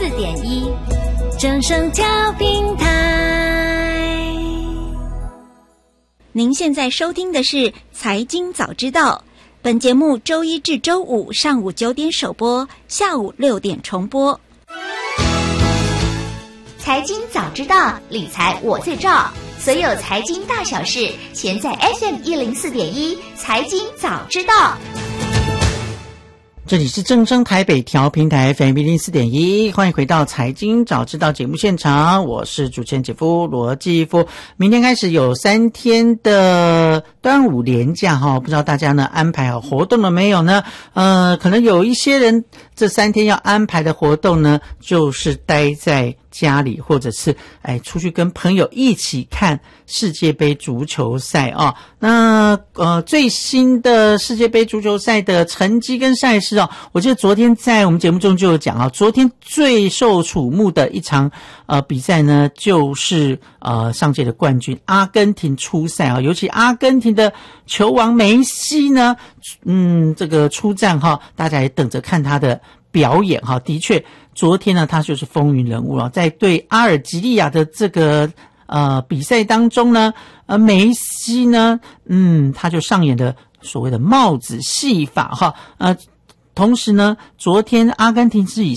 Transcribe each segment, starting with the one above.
104.1正声调频台。 您现在收听的是财经早知道，本节目周一至周五上午9点首播，下午6点重播。 财经早知道，理财我最照，所有财经大小事，全在 FM104.1财经早知道。 这里是正声台北调频台 FM104.1，欢迎回到财经早知道节目现场，我是主持人姐夫罗继夫。明天开始有3天的端午连假哈，不知道大家呢安排好活动了没有呢？可能有一些人这3天要安排的活动呢，就是待在家里，或者是出去跟朋友一起看世界杯足球赛啊。那最新的世界杯足球赛的成绩跟赛事啊，我记得昨天在我们节目中就有讲啊，昨天最受瞩目的一场比赛呢，就是上届的冠军阿根廷出赛啊，尤其阿根廷的球王梅西呢，这个出战哈，大家也等着看他的表演哈。的确，昨天呢，他就是风云人物了，在对阿尔及利亚的这个比赛当中呢，梅西呢，他就上演了所谓的帽子戏法哈。同时呢，昨天阿根廷是以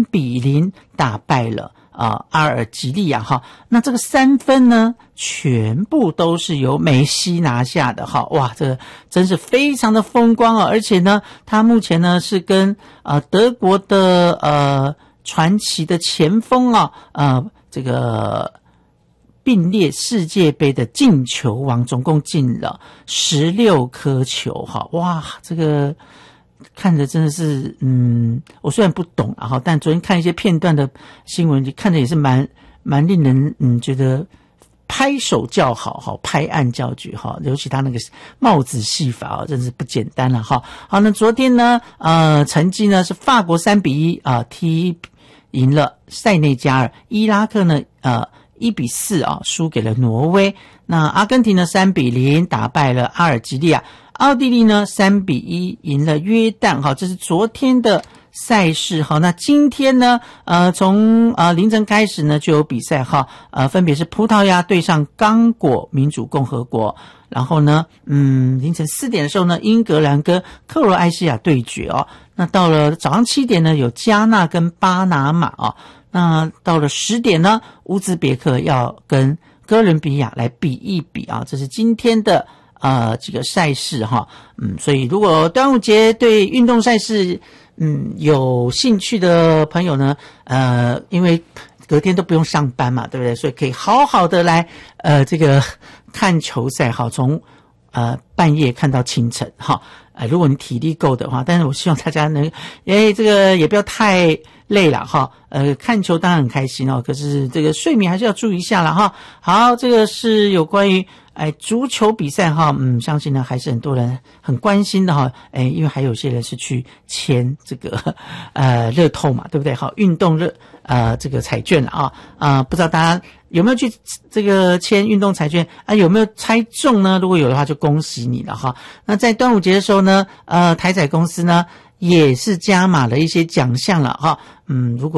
3-0打败了阿尔及利亚哈。那这个3分呢，全部都是由梅西拿下的哈。哇，这个真是非常的风光啊！而且呢，他目前呢是跟德国的传奇的前锋这个并列世界杯的进球王，总共进了16颗球哈。哇，这个看着真的是我虽然不懂哈，但昨天看一些片段的新闻，看着也是蛮令人觉得拍手叫好，拍案叫绝哈，尤其他那个帽子戏法真是不简单了哈。好，那昨天呢成绩呢是法国3-1踢赢了塞内加尔，伊拉克呢1-4输给了挪威，那阿根廷呢3-0打败了阿尔及利亚，奥地利呢3-1赢了约旦哈，这是昨天的赛事哈。那今天呢从凌晨开始呢就有比赛哈，分别是葡萄牙对上刚果民主共和国，然后呢凌晨4点的时候呢，英格兰跟克罗埃西亚对决哦。那到了早上7点呢，有加纳跟巴拿马哦。那到了10点呢，乌兹别克要跟哥伦比亚来比一比啊，这是今天的这个赛事哈。所以如果端午节对运动赛事有兴趣的朋友呢，因为隔天都不用上班嘛，对不对？所以可以好好的来这个看球赛哈，从半夜看到清晨哈。如果你体力够的话，但是我希望大家能这个也不要太累了哈。看球当然很开心哦，可是这个睡眠还是要注意一下了哈。好，这个是有关于足球比赛哈，相信呢还是很多人很关心的哈。因为还有些人是去签这个乐透嘛，对不对？好，运动这个彩券啊，不知道大家有没有去这个签运动彩券有没有猜中呢？如果有的话，就恭喜你了哈。那在端午节的时候呢，台彩公司呢也是加码了一些奖项了哈。如果